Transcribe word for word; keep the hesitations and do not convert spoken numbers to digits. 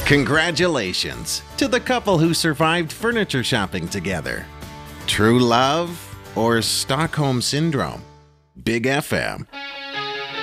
Congratulations to the couple who survived furniture shopping together. True love or Stockholm Syndrome? Big F M.